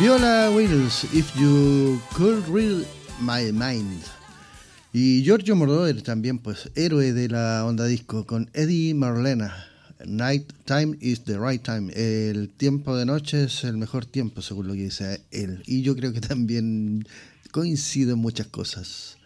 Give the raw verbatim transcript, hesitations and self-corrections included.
Viola Wills, If You Could Read My Mind. Y Giorgio Moroder también, pues, héroe de la onda disco, con Eddie Marlena. Night time is the right time. El tiempo de noche es el mejor tiempo, según lo que dice él. Y yo creo que también coincido en muchas cosas.